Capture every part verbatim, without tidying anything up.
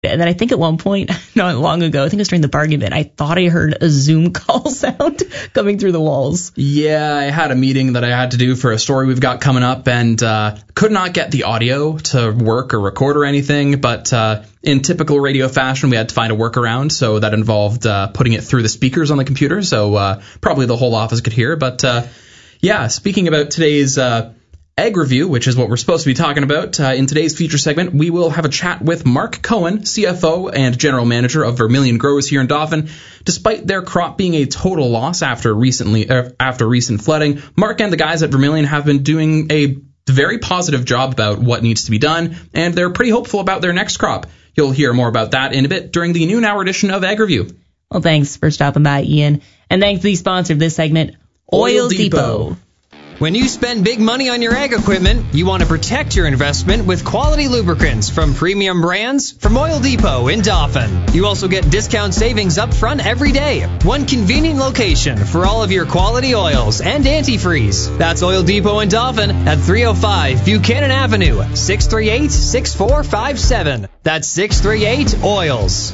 And then I think at one point, not long ago, I think it was during the bargain bin, I thought I heard a Zoom call sound coming through the walls. Yeah, I had a meeting that I had to do for a story we've got coming up, and uh, could not get the audio to work or record or anything, but uh, in typical radio fashion, we had to find a workaround, so that involved uh, putting it through the speakers on the computer, so uh, probably the whole office could hear. But uh, yeah, speaking about today's uh, Ag Review, which is what we're supposed to be talking about, uh, in today's feature segment, we will have a chat with Mark Cohen, C F O and General Manager of Vermilion Growers here in Dauphin. Despite their crop being a total loss after recently uh, after recent flooding, Mark and the guys at Vermilion have been doing a very positive job about what needs to be done, and they're pretty hopeful about their next crop. You'll hear more about that in a bit during the noon hour edition of Ag Review. Well, thanks for stopping by, Ian. And thanks to the sponsor of this segment, Oil, Oil Depot. Depot. When you spend big money on your ag equipment, you want to protect your investment with quality lubricants from premium brands from Oil Depot in Dauphin. You also get discount savings up front every day. One convenient location for all of your quality oils and antifreeze. That's Oil Depot in Dauphin at three oh five Buchanan Avenue, six three eight, six four five seven. That's six three eight oils.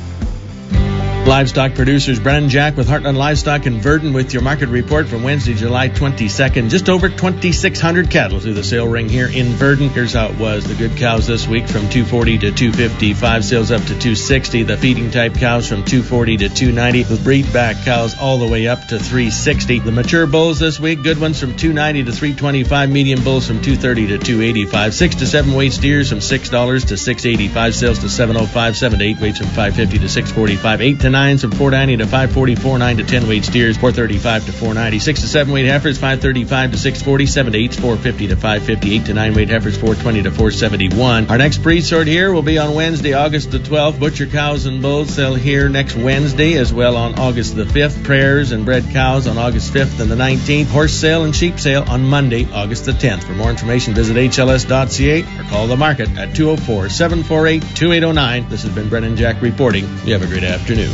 Livestock producers Brennan Jack with Heartland Livestock in Verdon with your market report from Wednesday, July twenty-second. Just over twenty-six hundred cattle through the sale ring here in Verdon. Here's how it was. The good cows this week from two forty to two fifty-five, sales up to two sixty. The feeding type cows from two forty to two ninety. The breed back cows all the way up to three sixty. The mature bulls this week, good ones from two ninety to three twenty-five. Medium bulls from two thirty to two eighty-five. Six to seven weight steers from six dollars to six eighty-five. Sales to seven oh five. Seven to eight weights from five fifty to six forty-five. Eight to nines from four ninety to five forty-four. Nine to ten weight steers, four thirty-five to four ninety. Six to seven weight heifers, five thirty-five to six forty. Seven to eights, four fifty to five fifty. Eight to nine weight heifers, four twenty to four seventy-one. Our next pre-sort here will be on Wednesday, August the twelfth. Butcher cows and bulls sell here next Wednesday, as well on August the fifth. Prayers and bred cows on August fifth and the nineteenth. Horse sale and sheep sale on Monday, August the tenth. For more information, visit H L S dot C A or call the market at two oh four, seven four eight, two eight oh nine. This has been Brennan Jack reporting. You have a great afternoon.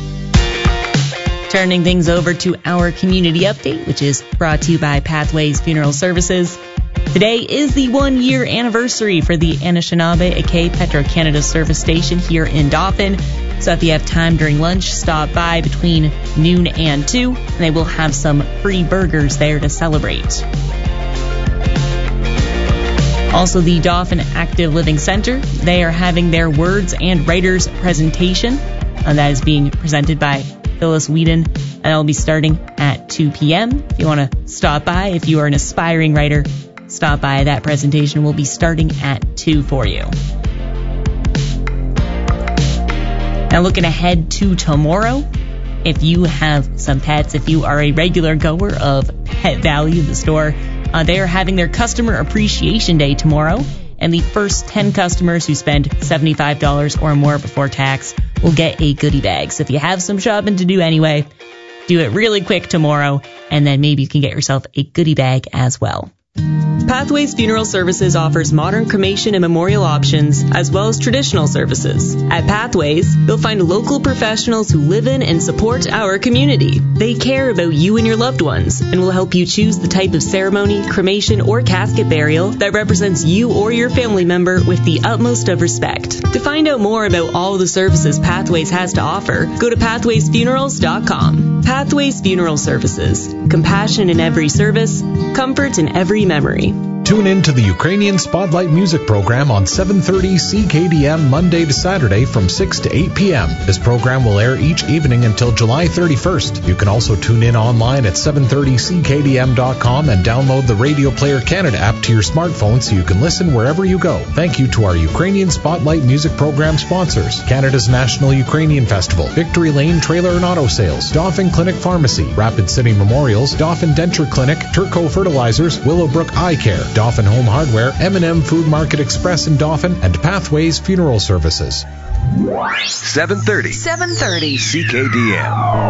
Turning things over to our community update, which is brought to you by Pathways Funeral Services. Today is the one-year anniversary for the Anishinaabe-Ake Petro-Canada service station here in Dauphin. So if you have time during lunch, stop by between noon and two, and they will have some free burgers there to celebrate. Also, the Dauphin Active Living Center, they are having their Words and Writers presentation, and that is being presented by Phyllis Whedon, and it'll be starting at two p.m. If you want to stop by, if you are an aspiring writer, stop by. That presentation will be starting at two for you. Now, looking ahead to tomorrow, if you have some pets, if you are a regular goer of Pet Value, the store, uh, they are having their Customer Appreciation Day tomorrow. And the first ten customers who spend seventy-five dollars or more before tax will get a goodie bag. So if you have some shopping to do anyway, do it really quick tomorrow, and then maybe you can get yourself a goodie bag as well. Pathways Funeral Services offers modern cremation and memorial options, as well as traditional services. At Pathways, you'll find local professionals who live in and support our community. They care about you and your loved ones, and will help you choose the type of ceremony, cremation, or casket burial that represents you or your family member with the utmost of respect. To find out more about all the services Pathways has to offer, go to pathways funerals dot com. Pathways Funeral Services. Compassion in every service, comfort in every memory. Tune in to the Ukrainian Spotlight Music Program on seven thirty C K D M Monday to Saturday from six to eight p.m. This program will air each evening until July thirty-first. You can also tune in online at seven thirty C K D M dot com and download the Radio Player Canada app to your smartphone so you can listen wherever you go. Thank you to our Ukrainian Spotlight Music Program sponsors: Canada's National Ukrainian Festival, Victory Lane Trailer and Auto Sales, Dauphin Clinic Pharmacy, Rapid City Memorials, Dauphin Denture Clinic, Turco Fertilizers, Willowbrook Eye Care, Dauphin Home Hardware, M and M Food Market Express in Dauphin, and Pathways Funeral Services. seven thirty. seven thirty. C K D M.